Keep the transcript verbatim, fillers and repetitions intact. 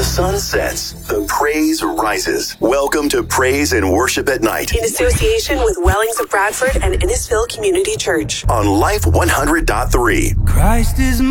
the sun sets, the praise rises. Welcome to Praise and Worship at Night in association with Wellings of Bradford and Innisfil Community Church on Life one hundred point three. Christ is